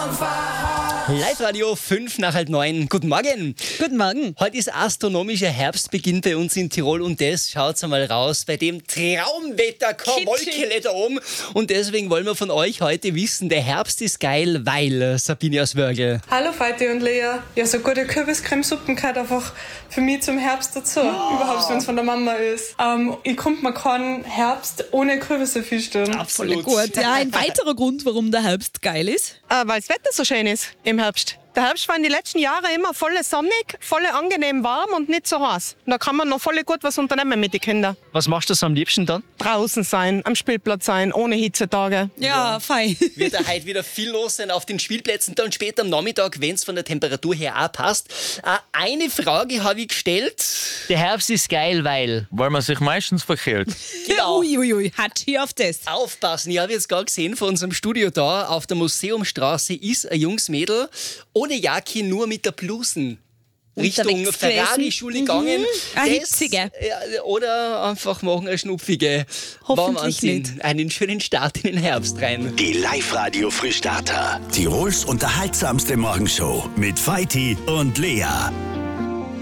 Live-Radio 5 nach halb 9. Guten Morgen. Guten Morgen. Heute ist astronomischer Herbstbeginn bei uns in Tirol und das, schaut's einmal raus, bei dem Traumwetter, keine Wolke da oben. Und deswegen wollen wir von euch heute wissen, der Herbst ist geil, weil, Sabine aus Wörgl. Hallo Vati und Lea. Ja, so gute Kürbiscremesuppen gehört einfach für mich zum Herbst dazu. Überhaupt, wenn es von der Mama ist. Ich konnte mir keinen Herbst ohne Kürbisse vorstellen. Absolut. Gut. Ja, ein weiterer Grund, warum der Herbst geil ist. Weil das Wetter so schön ist im Herbst. Der Herbst war in den letzten Jahren immer voll sonnig, voll angenehm warm und nicht so heiß. Und da kann man noch voll gut was unternehmen mit den Kindern. Was machst du so am liebsten dann? Draußen sein, am Spielplatz sein, ohne Hitzetage. Ja, fein. Wird da heute wieder viel los sein auf den Spielplätzen. Dann später am Nachmittag, wenn es von der Temperatur her auch passt. Eine Frage habe ich gestellt. Der Herbst ist geil, weil... Weil man sich meistens verkehlt. Genau. Uiuiui, hat hier auf das. Aufpassen, ich habe jetzt gerade gesehen von unserem Studio da auf der Museumstraße ist ein junges Mädel ohne Jacke, nur mit der Blusen Richtung Unterwegs Ferrari-Schule gegangen. Eine hitzige. Oder einfach machen eine schnupfige. Hoffentlich Warm anziehen. nicht. Einen schönen Start in den Herbst rein. Die Live-Radio-Frühstarter. Tirols unterhaltsamste Morgenshow mit Vati und Lea.